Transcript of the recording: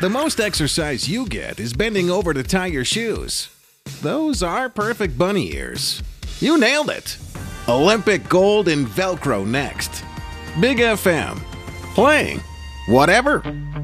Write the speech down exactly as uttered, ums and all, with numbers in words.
The most exercise you get is bending over to tie your shoes. Those are perfect bunny ears. You nailed it! Olympic gold in Velcro next. Big F M. Playing whatever.